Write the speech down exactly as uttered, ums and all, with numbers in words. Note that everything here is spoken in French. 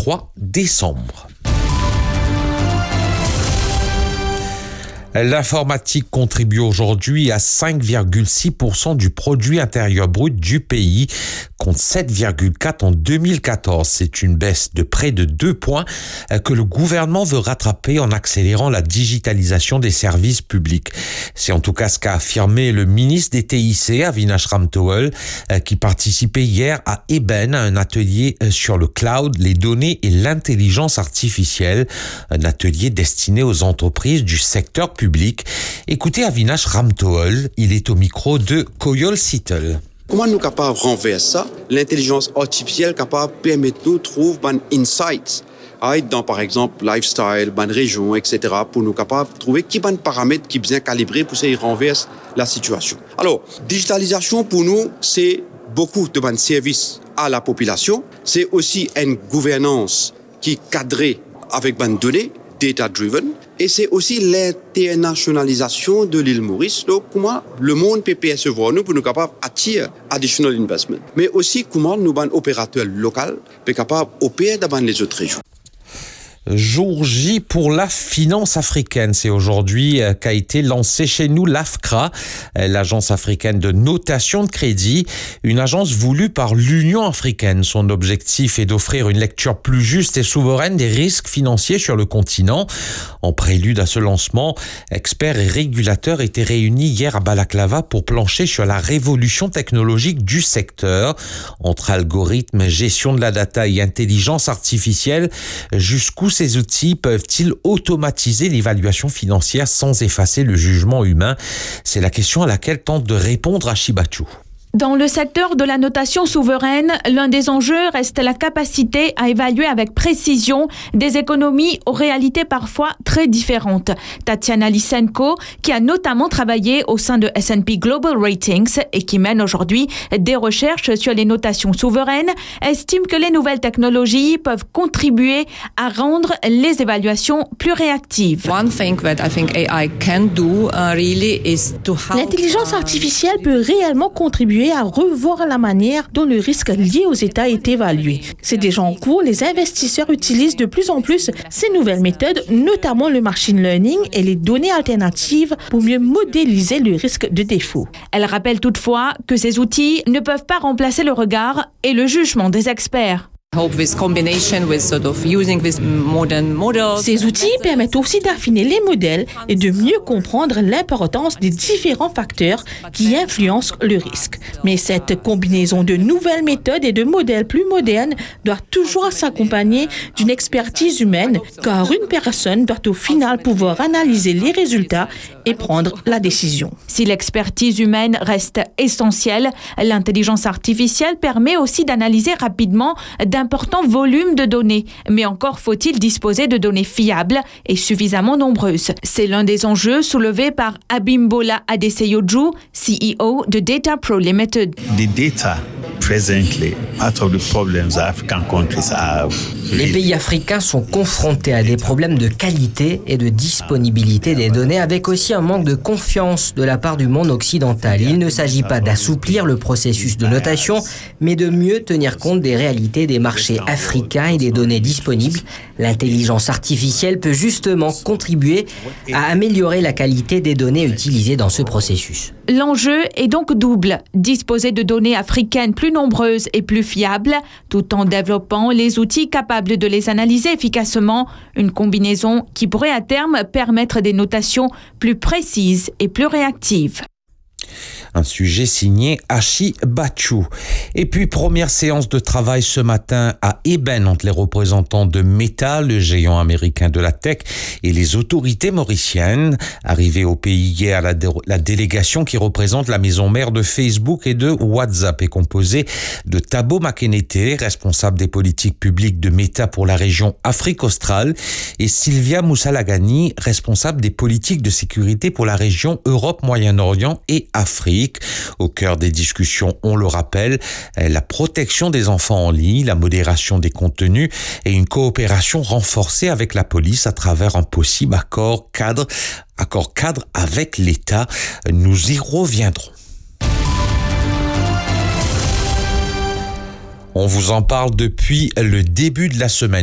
vingt-trois décembre. L'informatique contribue aujourd'hui à cinq virgule six pour cent du produit intérieur brut du pays, contre sept virgule quatre en deux mille quatorze. C'est une baisse de près de deux points que le gouvernement veut rattraper en accélérant la digitalisation des services publics. C'est en tout cas ce qu'a affirmé le ministre des T I C, Avinash Ramtowel, qui participait hier à Eben, à un atelier sur le cloud, les données et l'intelligence artificielle, un atelier destiné aux entreprises du secteur public. Public. Écoutez Avinash Ramtowel, il est au micro de Koyol Sittel. Comment nous capables de renverser ça? L'intelligence artificielle capable de permettre nous de trouver des insights dans, par exemple, lifestyle, des régions, et cetera, pour nous capables de trouver qui des paramètres qui sont bien calibrés pour qu'ils renversent la situation. Alors, digitalisation pour nous, c'est beaucoup de bons services à la population. C'est aussi une gouvernance qui est cadrée avec des données, data-driven. Et c'est aussi l'internationalisation de l'île Maurice. Donc, comment le monde peut percevoir nous pour nous capables d'attirer additional investment. Mais aussi, comment nous, les opérateurs locaux, sont capables d'opérer dans les autres régions. Jour J pour la finance africaine. C'est aujourd'hui qu'a été lancé chez nous l'A F C R A, l'agence africaine de notation de crédit, une agence voulue par l'Union africaine. Son objectif est d'offrir une lecture plus juste et souveraine des risques financiers sur le continent. En prélude à ce lancement, experts et régulateurs étaient réunis hier à Balaklava pour plancher sur la révolution technologique du secteur. Entre algorithmes, gestion de la data et intelligence artificielle, jusqu'où ces outils peuvent-ils automatiser l'évaluation financière sans effacer le jugement humain? C'est la question à laquelle tente de répondre Achibachou. Dans le secteur de la notation souveraine, l'un des enjeux reste la capacité à évaluer avec précision des économies aux réalités parfois très différentes. Tatiana Lysenko, qui a notamment travaillé au sein de S and P Global Ratings et qui mène aujourd'hui des recherches sur les notations souveraines, estime que les nouvelles technologies peuvent contribuer à rendre les évaluations plus réactives. One thing that I think A I can do uh, really is to help. L'intelligence artificielle peut réellement contribuer à revoir la manière dont le risque lié aux États est évalué. C'est déjà en cours, les investisseurs utilisent de plus en plus ces nouvelles méthodes, notamment le machine learning et les données alternatives pour mieux modéliser le risque de défaut. Elle rappelle toutefois que ces outils ne peuvent pas remplacer le regard et le jugement des experts. Ces outils permettent aussi d'affiner les modèles et de mieux comprendre l'importance des différents facteurs qui influencent le risque. Mais cette combinaison de nouvelles méthodes et de modèles plus modernes doit toujours s'accompagner d'une expertise humaine, car une personne doit au final pouvoir analyser les résultats et prendre la décision. Si l'expertise humaine reste essentielle, l'intelligence artificielle permet aussi d'analyser rapidement d'importants volumes de données. Mais encore faut-il disposer de données fiables et suffisamment nombreuses. C'est l'un des enjeux soulevés par Abimbola Adeseyoju, C E O de Data Pro Limited. The data presently, part of the problems African countries have. Les pays africains sont confrontés à des problèmes de qualité et de disponibilité des données, avec aussi un manque de confiance de la part du monde occidental. Il ne s'agit pas d'assouplir le processus de notation, mais de mieux tenir compte des réalités des marchés africains et des données disponibles. L'intelligence artificielle peut justement contribuer à améliorer la qualité des données utilisées dans ce processus. L'enjeu est donc double, disposer de données africaines plus nombreuses et plus fiables, tout en développant les outils capables de les analyser efficacement, une combinaison qui pourrait à terme permettre des notations plus précises et plus réactives. Un sujet signé Achibachou. Et puis, première séance de travail ce matin à Eben entre les représentants de Meta, le géant américain de la tech, et les autorités mauriciennes. Arrivée au pays hier, la, dé- la délégation qui représente la maison mère de Facebook et de WhatsApp est composée de Thabo Makenete, responsable des politiques publiques de Meta pour la région Afrique australe, et Sylvia Moussalagani, responsable des politiques de sécurité pour la région Europe, Moyen-Orient et Afrique. Au cœur des discussions, on le rappelle, la protection des enfants en ligne, la modération des contenus et une coopération renforcée avec la police à travers un possible accord cadre, accord cadre avec l'État. Nous y reviendrons. On vous en parle depuis le début de la semaine.